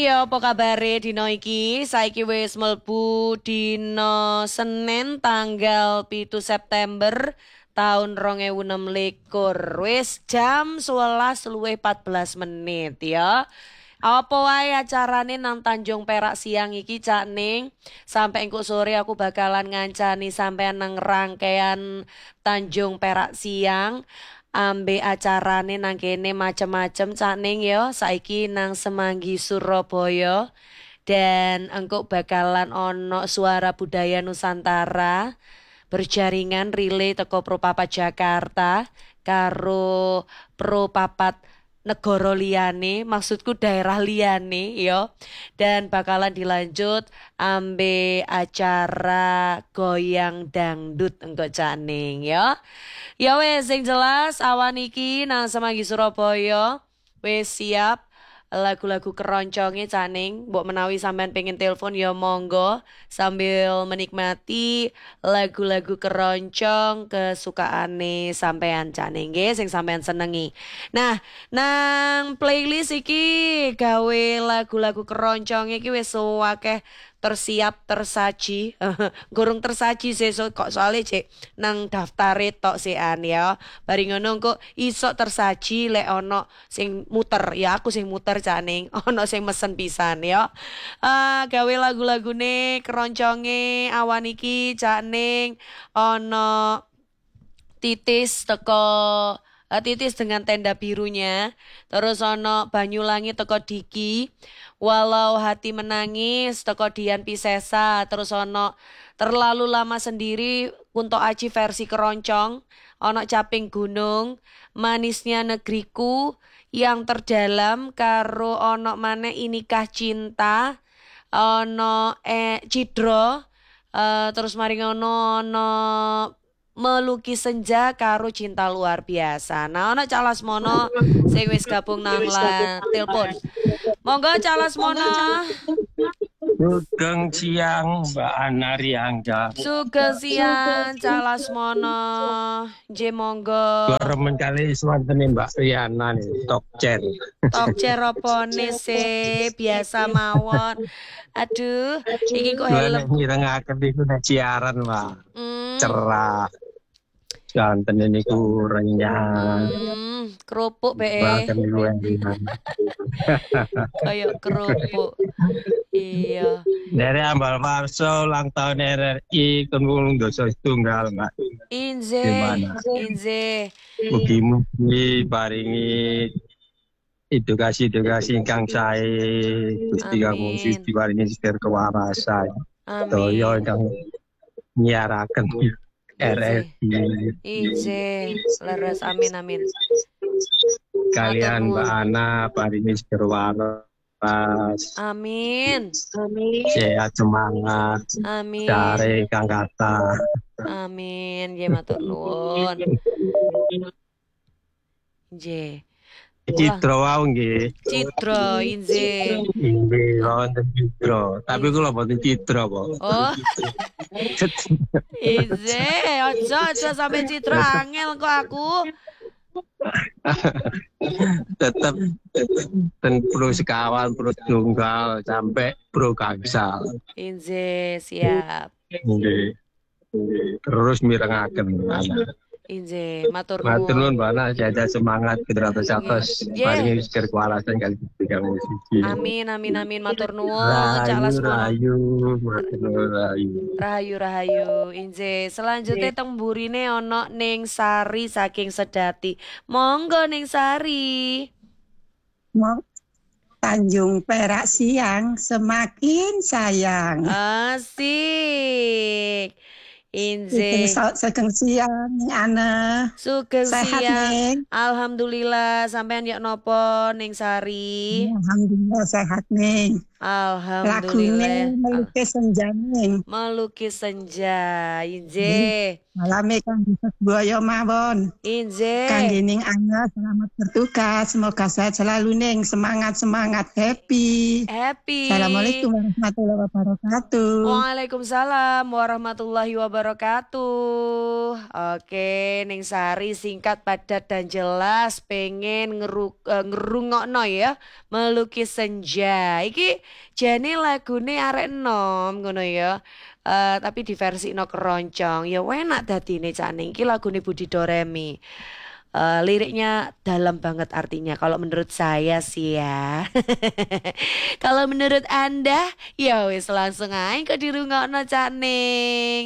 Ya apa kabare dina iki? Saiki wis mlebu dina Senin tanggal 7 September tahun 2026. Wis jam 11 luwih 14 menit ya. Apa wae acarane nang Tanjung Perak siang iki Cak Ning. Sampai engko sore aku bakalan ngancani sampean nang rangkaian Tanjung Perak siang. Ambe acarane nang kene macem-macem Cak Ning ya. Saiki nang Semanggi Surabaya. Dan engko bakalan ono suara budaya Nusantara berjaringan relay teko Pro Papat Jakarta karo Pro Papat negara liyane, maksudku daerah liyane ya. Dan bakalan dilanjut ambe acara goyang dangdut engko Cak Ning ya. Ya wes sing jelas awan iki nang Semanggi Surabaya wis siap lagu-lagu keronconge Cak Ning. Mbok menawi sampean pengen telepon ya monggo sambil menikmati lagu-lagu keroncong kesukaane sampean Cak Ning nggih sing sampean senengi. Nah, nang playlist iki gawe lagu-lagu keroncong iki wis akeh tersiap tersaji. Gorong tersaji sih kok soalnya cek nang daftare tok sean ya. Bari ngono kok iso tersaji lek ono sing muter ya aku sing muter Cak Ning. Ono sing mesen pisan ya. Gawe lagu-lagune keronconge awan iki Cak Ning ono titis teko titis dengan tenda birunya. Terus ono Banyulangi teko Diki. Walau hati menangis teko Dian Pisesa. Terus ono Terlalu Lama Sendiri Kunto Aji versi keroncong. Ono Caping Gunung, Manisnya Negeriku, Yang Terdalam karo ono maneh Inikah Cinta. Ono Cidro. Terus mari ngono ono Melukis Senja karo Cinta Luar Biasa. Nah, ono Calas Mono sing wis gabung nang telepon. Monggo Calas Mono. Sugeng siang Mbak Anari Angga. Sugeng siang Calas Mono. Nggih monggo. Remen kali swantene Mbak Riana nih, Tok Cer. Tok Cer opone sih biasa mawon. Aduh, iki kok helm. Ngirengaken iku nek siaran, Mbak. Cerah. Janten niku renyah. Kerupuk be. Bahkan luwih Kayak kerupuk. Iya. Dari ambal warso ulang tahun RRI kon dosa tunggal Mbak. Inze. Mugi-mugi paringi edukasi ingkang sae Gusti Kang Gusti paringi setir kewarasan. Toyo ingkang nyiaraken RRI. Inze. Leres amin. Kalian Mbak Ana paringi setir waras. Amin. Sehat semangat. Amin. Cari Kang Kata. Amin. Nggih matur nuwun. Nggih. Citro wae nggih. Citro Inze. Nggih, wonten Citro. Tapi kula mboten Citro kok. Oh. Inze, aja sampe Citro angel kok aku. Tetap pro sekawan, pro tunggal sampai pro gangsal. Inze siap. Nggih. Terus mirengaken anak. Inze matur nuwun Mbak Ana, jaga semangat kita-atas paling seger kewalasan kali tiga musisi. Amin matur nuwun Calas Mono. Rahayu Inze. Selanjutnya teng burine ono Ning Sari saking Sedati. Monggo Ning Sari. Tanjung Perak siang semakin sayang. Asik. Inze. Sugeng siang Ana. Sugeng Sehat, siang. Ning. Alhamdulillah sampean ya nopo Ning Sari. Alhamdulillah sehat Ning. Alhamdulillah. Lagune melukis senjane. Melukis senja. Inje. Malame kangge sedaya mawon. Inje. Kangge ning Ana selamat bertugas. Semoga sehat selalu ning semangat happy. Happy. Assalamualaikum warahmatullahi wabarakatuh. Waalaikumsalam warahmatullahi wabarakatuh. Oke, Ning Sari singkat, padat dan jelas. Pengen ngerungokno ya, melukis senja. Iki jane lagune arek enom ngono ya. Tapi di versi no keroncong. Ya enak dadine Caning. Iki lagune Budi Doremi. Liriknya dalam banget artinya kalau menurut saya sih ya. Kalau menurut Anda, ya wis langsung aja ke dirungokno Caning.